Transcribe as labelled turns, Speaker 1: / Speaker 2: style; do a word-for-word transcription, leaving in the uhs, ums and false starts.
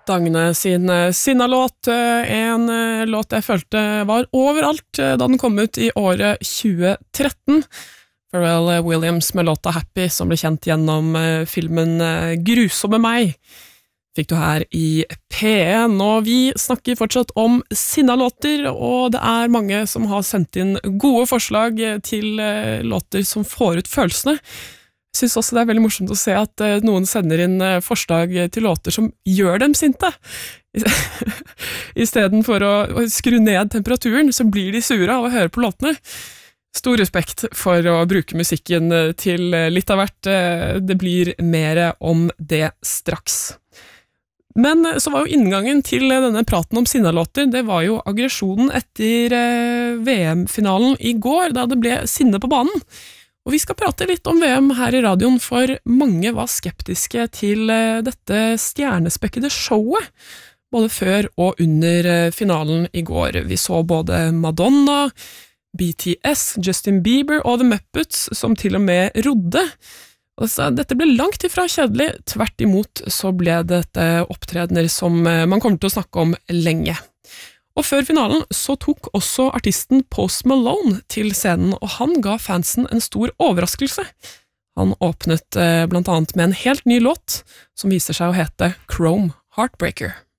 Speaker 1: Dagene sin Sinna-låt, en låt jeg følte var overalt da den kom ut i året tjue tretten. Pharrell Williams med låta Happy, som ble kjent gjennom filmen Grusomme meg, fikk du her i P en. Og vi snakker fortsatt om Sinna-låter, og det er mange som har sendt inn gode forslag til låter som får ut følelsene. Jeg synes også det er veldig morsomt å se at noen sender inn forslag til låter som gjør dem sinte. I stedet for å skru ned temperaturen, så blir de sure av å høre på låtene. Stor respekt for å bruke musikken til litt av hvert. Det blir mer om det straks. Men så var jo inngangen til denne praten om Sinna-låter, det var jo aggresjonen etter V M-finalen i går, da det ble sinne på banen. Og vi skal prate litt om V M her i radioen, for mange var skeptiske til dette stjernespekkede showet, både før og under finalen i går. Vi så både Madonna, B T S, Justin Bieber og The Muppets, som til og med rodde. Og dette ble langt ifra kjedelig, tvert imot så ble dette opptredener som man kommer til å snakke om lenge. Og før finalen så tok også artisten Post Malone til scenen, og han ga fansen en stor overraskelse. Han åpnet eh, blant annet med en helt ny låt, som viser seg å hete Chrome Heartbreaker.